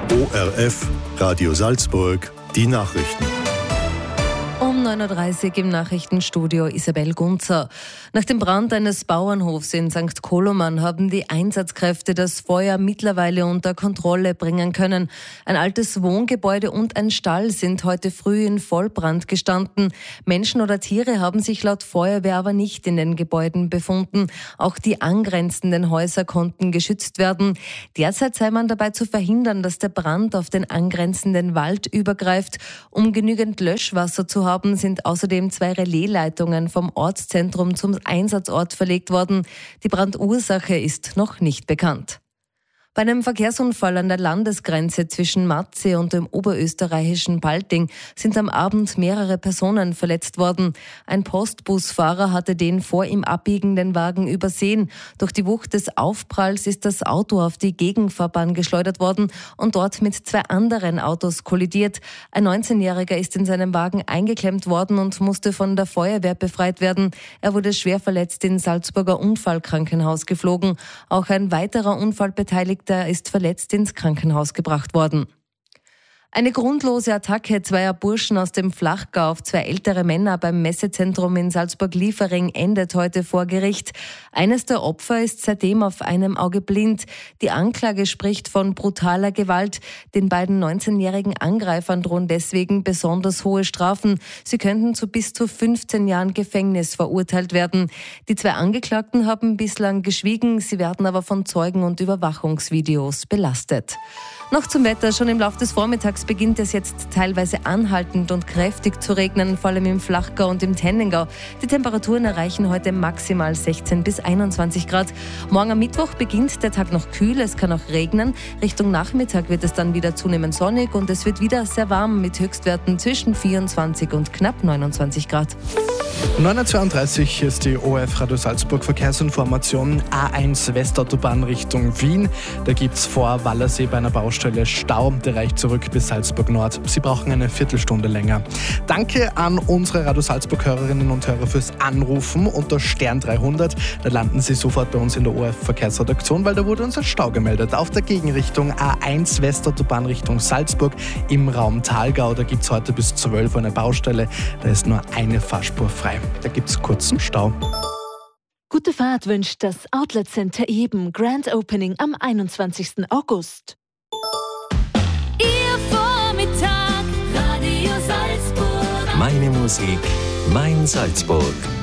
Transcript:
ORF, Radio Salzburg, die Nachrichten. Um 9.30 Uhr im Nachrichtenstudio Isabel Gunzer. Nach dem Brand eines Bauernhofs in St. Koloman haben die Einsatzkräfte das Feuer mittlerweile unter Kontrolle bringen können. Ein altes Wohngebäude und ein Stall sind heute früh in Vollbrand gestanden. Menschen oder Tiere haben sich laut Feuerwehr aber nicht in den Gebäuden befunden. Auch die angrenzenden Häuser konnten geschützt werden. Derzeit sei man dabei zu verhindern, dass der Brand auf den angrenzenden Wald übergreift. Um genügend Löschwasser zu haben, sind außerdem 2 Relaisleitungen vom Ortszentrum zum Einsatzort verlegt worden. Die Brandursache ist noch nicht bekannt. Bei einem Verkehrsunfall an der Landesgrenze zwischen Matzee und dem oberösterreichischen Balting sind am Abend mehrere Personen verletzt worden. Ein Postbusfahrer hatte den vor ihm abbiegenden Wagen übersehen. Durch die Wucht des Aufpralls ist das Auto auf die Gegenfahrbahn geschleudert worden und dort mit 2 anderen Autos kollidiert. Ein 19-Jähriger ist in seinem Wagen eingeklemmt worden und musste von der Feuerwehr befreit werden. Er wurde schwer verletzt ins Salzburger Unfallkrankenhaus geflogen. Auch ein weiterer Unfallbeteiligter ist verletzt ins Krankenhaus gebracht worden. Eine grundlose Attacke zweier Burschen aus dem Flachgau auf 2 ältere Männer beim Messezentrum in Salzburg-Liefering endet heute vor Gericht. Eines der Opfer ist seitdem auf einem Auge blind. Die Anklage spricht von brutaler Gewalt. Den beiden 19-jährigen Angreifern drohen deswegen besonders hohe Strafen. Sie könnten zu bis zu 15 Jahren Gefängnis verurteilt werden. Die 2 Angeklagten haben bislang geschwiegen. Sie werden aber von Zeugen und Überwachungsvideos belastet. Noch zum Wetter. Schon im Laufe des Vormittags beginnt es jetzt teilweise anhaltend und kräftig zu regnen, vor allem im Flachgau und im Tennengau. Die Temperaturen erreichen heute maximal 16 bis 21 Grad. Morgen am Mittwoch beginnt der Tag noch kühl, es kann auch regnen. Richtung Nachmittag wird es dann wieder zunehmend sonnig und es wird wieder sehr warm mit Höchstwerten zwischen 24 und knapp 29 Grad. 9.32 Uhr ist die ORF Radio Salzburg Verkehrsinformation. A1 Westautobahn Richtung Wien. Da gibt es vor Wallersee bei einer Baustelle Stau. Der reicht zurück bis Salzburg Nord. Sie brauchen eine Viertelstunde länger. Danke an unsere Radio Salzburg Hörerinnen und Hörer fürs Anrufen unter Stern 300. Da landen Sie sofort bei uns in der ORF Verkehrsredaktion, weil da wurde uns ein Stau gemeldet. Auf der Gegenrichtung A1 Westautobahn Richtung Salzburg im Raum Thalgau. Da gibt es heute bis 12 Uhr eine Baustelle. Da ist nur eine Fahrspur frei. Da gibt es kurzen Stau. Gute Fahrt wünscht das Outlet Center Eben. Grand Opening am 21. August. Ihr Vormittag, Radio Salzburg. Meine Musik, mein Salzburg.